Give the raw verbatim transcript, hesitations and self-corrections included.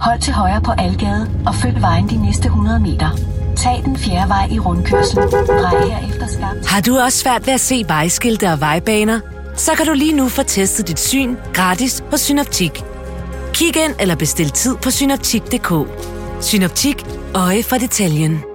Hold til højre på Algade og følg vejen de næste hundrede meter. Tag den fjerde vej i rundkørslen. Drej herefter skarpt. Har du også svært ved at se vejskilte og vejbaner? Så kan du lige nu få testet dit syn gratis hos Synoptik. Kig ind eller bestil tid på synoptik punktum d k. Synoptik. Øje for detaljen.